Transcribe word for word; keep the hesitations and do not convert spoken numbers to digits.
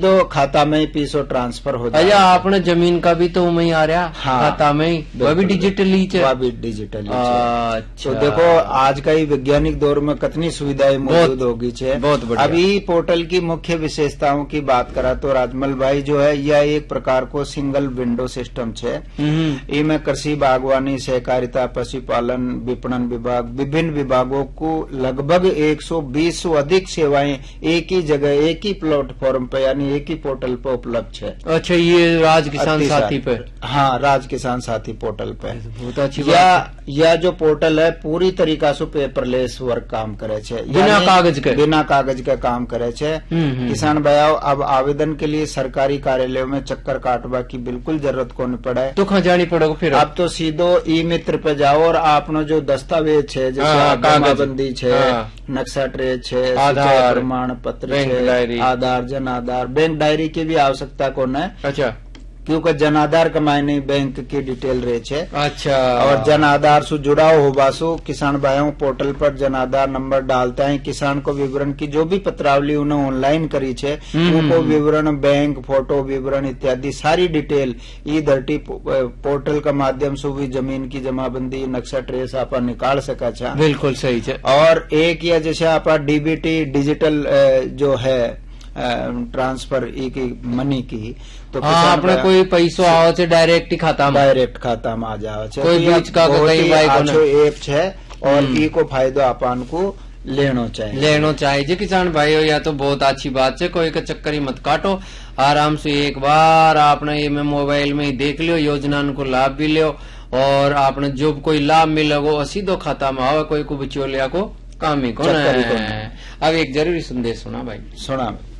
सीधो खाता में ही पैसो ट्रांसफर हो जाए। आपने जमीन का भी तो वही आ रहा हाँ, खाता में ही, वह भी डिजिटली वह भी डिजिटली। अच्छा, तो देखो आज का ही वैज्ञानिक दौर में कितनी सुविधाएं मौजूद होगी छे। बहुत बढ़िया। अभी पोर्टल की मुख्य विशेषताओं की बात करा तो राजमल भाई जो है यह एक प्रकार को सिंगल विंडो सिस्टम छे। इनमें कृषि, बागवानी, सहकारिता, पशुपालन, विपणन विभाग, विभिन्न विभागों को लगभग एक सौ बीस से अधिक सेवाएं एक ही जगह, एक ही प्लेटफॉर्म पे यानी एक ही पोर्टल पे उपलब्ध है। अच्छा, ये राज किसान साथी पे? हाँ, राज किसान साथी पोर्टल पे। बहुत अच्छी बात या, या जो पोर्टल है पूरी तरीका से पेपरलेस वर्क काम करे छे, बिना कागज के बिना कागज के काम करे छे। किसान भाइयों अब आवेदन के लिए सरकारी कार्यालयों में चक्कर काटवा की बिल्कुल जरूरत को नहीं पड़े। तो कहाँ जानी पड़ेगा फिर? अब तो सीधो ई मित्र पे जाओ और आपनो जो दस्तावेज है जैसे जमाबंदी छे, नक्शा ट्रेस छे, आधार प्रमाण पत्र छे, आधार, जन आधार, बैंक डायरी की भी आवश्यकता को न। अच्छा, क्योंकि जन आधार के मायने बैंक की डिटेल रहे छे। अच्छा, और जन आधार से जुड़ाव होगा सो किसान भाइयों पोर्टल पर जन आधार नंबर डालता है। किसान को विवरण की जो भी पत्रावली उन्हें ऑनलाइन करी छे उनको विवरण, बैंक फोटो विवरण इत्यादि सारी डिटेल ई धरती पोर्टल के माध्यम से भी जमीन की जमाबंदी, नक्शा ट्रेस आप निकाल सका छा। बिल्कुल सही है। और एक या जैसे आप डीबीटी डिजिटल जो है ट्रांसफर एक मनी की, तो हाँ, अपने कोई पैसो आओ छे डायरेक्ट ही खाता में, डायरेक्ट खाता में आ जाओ छे। कोई बीच का कहीं अच्छो ऐप छे और ई को फायदो अपन को लेनो चाहिए लेनो चाहिए जी किसान भाइयों। या तो बहुत अच्छी बात है, कोई का चक्कर ही मत काटो, आराम से एक बार आपने ये में मोबाइल में ही देख लियो, योजना को लाभ भी लियो और आपने जो कोई लाभ मिलेगा सीधो खाता में आओ, कोई को बिचौलिया को काम ही को। अब एक जरूरी संदेश सुना भाई, सुना।